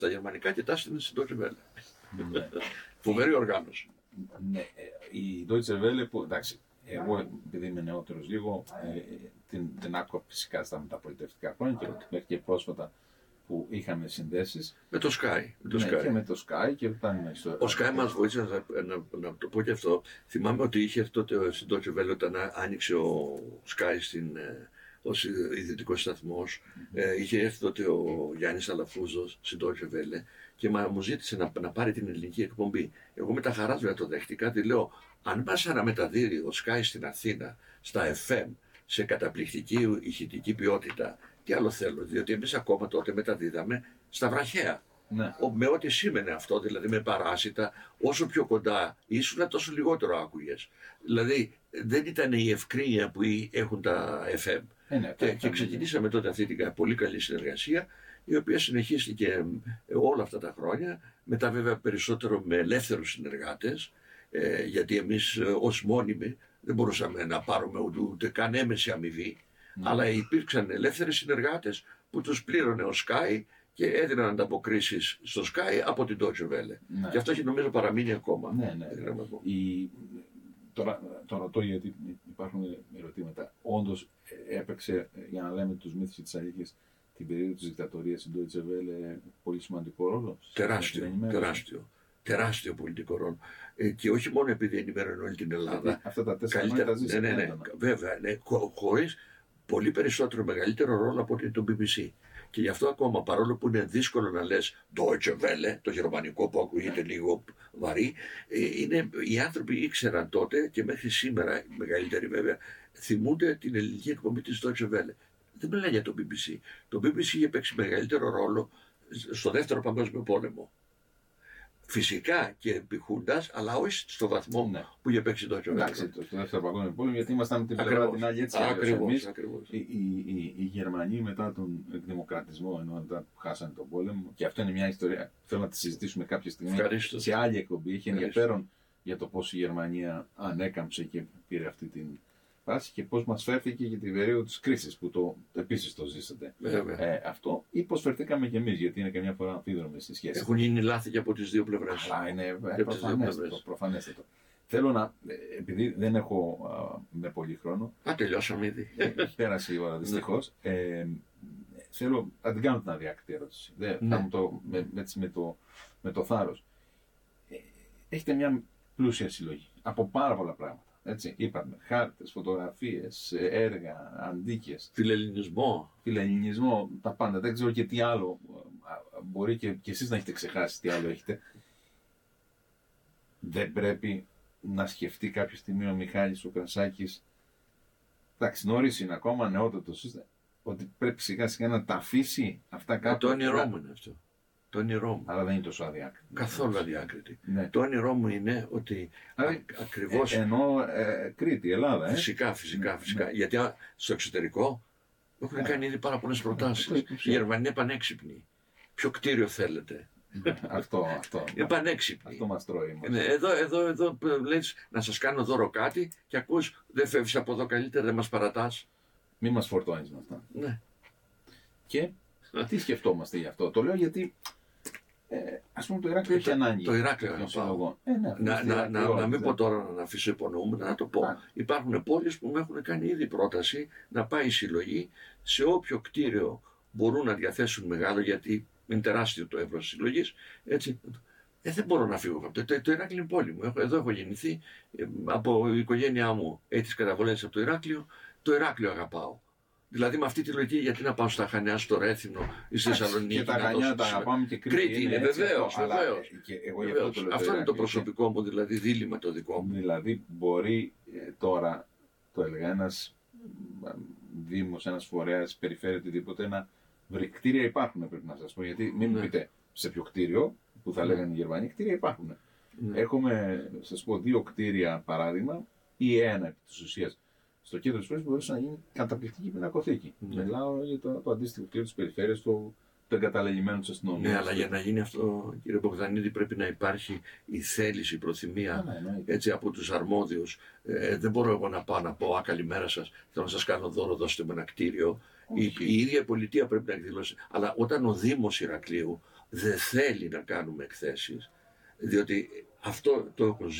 τα γερμανικά και τα έστειλε στην Deutsche Welle. Ναι. Φοβερή οργάνωση. Ναι, η Deutsche Welle που, εντάξει, εγώ επειδή είμαι νεότερος λίγο, την άκουγα φυσικά στα μεταπολιτευτικά χρόνια και μέχρι και πρόσφατα που είχαμε συνδέσεις. Με το Sky. Και με το Sky και ήταν στο... Ο Sky μας βοήθησε να το πω και αυτό. Θυμάμαι ότι είχε τότε στην Deutsche Welle όταν άνοιξε ο Sky ως ιδιωτικός σταθμός. Είχε έρθει τότε ο Γιάννης Αλαφούζος στην Deutsche Welle και μου ζήτησε να πάρει την ελληνική εκπομπή. Εγώ με τα χαράς βέβαια το δέχτηκα, δηλαδή λέω, αν μας αναμεταδίδει ο Sky στην Αθήνα, στα FM, σε καταπληκτική ηχητική ποιότητα, τι άλλο θέλω, διότι εμείς ακόμα τότε μεταδίδαμε στα βραχαία. Ναι. Με ό,τι σήμαινε αυτό, δηλαδή με παράσιτα, όσο πιο κοντά ήσουν, τόσο λιγότερο άκουγες. Δηλαδή δεν ήταν η ευκρίνεια που έχουν τα FM. Ναι, και ξεκινήσαμε τότε αυτή την πολύ καλή συνεργασία, η οποία συνεχίστηκε όλα αυτά τα χρόνια, μετά βέβαια περισσότερο με ελεύθερους συνεργάτες, γιατί εμείς ως μόνιμοι δεν μπορούσαμε να πάρουμε ούτε καν έμεση αμοιβή, αλλά υπήρξαν ελεύθεροι συνεργάτες που τους πλήρωνε ο Sky και έδιναν ανταποκρίσεις στο Sky από την Deutsche Welle. Ναι. Και αυτό έχει νομίζω παραμείνει ακόμα. Ναι. Τώρα ρωτώ γιατί υπάρχουν ερωτήματα. Όντως έπαιξε, για να λέμε τους μύθους και τις αλήθειες, την περίοδο της δικτατορίας στην Deutsche Welle πολύ σημαντικό ρόλο. Τεράστιο πολιτικό ρόλο. Και όχι μόνο επειδή ενημέρωνε όλη την Ελλάδα. Αυτά τα 4 χρόνια τα ζήσαμε. Ναι, βέβαια. Ναι, χωρίς πολύ περισσότερο μεγαλύτερο ρόλο από το BBC. Και γι' αυτό ακόμα, παρόλο που είναι δύσκολο να λες Deutsche Welle, το γερμανικό που ακούγεται λίγο βαρύ, οι άνθρωποι ήξεραν τότε και μέχρι σήμερα, οι μεγαλύτεροι βέβαια, θυμούνται την ελληνική εκπομπή της Deutsche Welle. Δεν μιλάει για το BBC. Το BBC είχε παίξει μεγαλύτερο ρόλο στο Δεύτερο Παγκόσμιο Πόλεμο. Φυσικά και επιχούντας, αλλά όχι στο βαθμό που είχε παίξει το Deutsche Welle. Εντάξει, στο Δεύτερο Παγκόσμιο Πόλεμο, γιατί ήμασταν την πλευρά την άλλη έτσι. Ακριβώς. Οι Γερμανοί μετά τον εκδημοκρατισμό, ενώ μετά που χάσανε τον πόλεμο, και αυτό είναι μια ιστορία, θέλω να τη συζητήσουμε κάποια στιγμή σε άλλη εκπομπή. Είχε ενδιαφέρον για το πώς η Γερμανία ανέκαμψε και πήρε αυτή την φάση και πώς μας φέρθηκε για την περίοδο της κρίσης που επίσης το ζήσατε. Αυτό, ή πώς φερθήκαμε κι εμείς, γιατί είναι καμιά φορά αμφίδρομες στις σχέσεις. Έχουν γίνει λάθη και από τις δύο πλευρές. Αλλά είναι προφανέστατο. Θέλω να, επειδή δεν έχω με πολύ χρόνο. Τελειώσαμε ήδη. Έχει πέρασει η ώρα δυστυχώς. Θέλω να την κάνω την αδιάκριτη ερώτηση. Με το θάρρος. Έχετε μια πλούσια συλλογή από πάρα πολλά πράγματα. Έτσι, είπαμε, χάρτες, φωτογραφίες, έργα, αντίκες. Φιλελληνισμό, τα πάντα. Δεν ξέρω και τι άλλο. Μπορεί και εσείς να έχετε ξεχάσει τι άλλο έχετε. Δεν πρέπει να σκεφτεί κάποια στιγμή ο Μιχάλης ο Κρασάκης, εντάξει, νωρίς είναι ακόμα, νεότατος, ότι πρέπει σιγά σιγά να τα αφήσει αυτά κάπου. Το όνειρό μου είναι αυτό. Το όνειρό μου. Αλλά δεν είναι τόσο αδιάκριτη. Καθόλου αδιάκριτη. Ναι. Το όνειρό μου είναι ότι ακριβώς. Ενώ Κρήτη, Ελλάδα. Φυσικά. Γιατί στο εξωτερικό έχουν κάνει ήδη πάρα πολλές προτάσεις. Η Γερμανία είναι πανέξυπνη. Ποιο κτίριο θέλετε. Αυτό. Είναι πανέξυπνη. Αυτό μας τρώει. Εδώ λες να σας κάνω δώρο κάτι και ακούς δεν φεύγεις από εδώ καλύτερα, δεν μας παρατάς. Μη μας φορτώνεις με αυτά. Ναι. Και τι σκεφτόμαστε γι' αυτό. Το λέω γιατί ας πούμε το Ηράκλειο έχει ανάγκη. Το Ηράκλειο να μην πω τώρα να αφήσω υπονοούμενα, να το πω. Υπάρχουν πόλεις που μου έχουν κάνει ήδη πρόταση να πάει η συλλογή σε όποιο κτίριο μπορούν να διαθέσουν μεγάλο, γιατί είναι τεράστιο το εύρος της συλλογής. Έτσι. Δεν μπορώ να φύγω από το Ηράκλειο είναι πόλη μου. Εδώ έχω γεννηθεί από η οικογένειά μου. Έχει τις καταβολές από το Ηράκλειο. Το Ηράκλειο αγαπάω. Δηλαδή με αυτή τη λογική, γιατί να πάω στα Χανιά, στο Ρέθινο ή στη Θεσσαλονίκη. Και τα Χανιά τα αγαπάμε και Κρήτη είναι, βεβαίως. Αυτό είναι το προσωπικό μου, δηλαδή δίλημμα το δικό μου. Δηλαδή μπορεί τώρα, το έλεγα, ένας δήμος, ένας φορέας, περιφέρεια, οτιδήποτε, να βρει. Κτίρια υπάρχουν, πρέπει να σας πω, γιατί μην μου πείτε σε ποιο κτίριο, που θα λέγανε οι Γερμανοί, κτίρια υπάρχουν. Έχουμε, σας πω, 2 κτίρια παράδειγμα, ή ένα επί της ουσίας. Στο κέντρο της πόλης μπορούσε να γίνει καταπληκτική πινακοθήκη. Μιλάω για το αντίστοιχο κτίριο της περιφέρειας, το εγκαταλελειμμένο της αστυνομίας. Ναι, αλλά για να γίνει αυτό, κύριε Μπογδανίδη, πρέπει να υπάρχει η θέληση, η προθυμία έτσι, από τους αρμόδιους. Δεν μπορώ εγώ να πάω να πω καλημέρα σας, θέλω να σας κάνω δώρο, δώστε μου ένα κτίριο. Η ίδια η πολιτεία πρέπει να εκδηλώσει. Αλλά όταν ο Δήμος Ηρακλείου δεν θέλει να κάνουμε εκθέσεις, διότι αυτό το έχω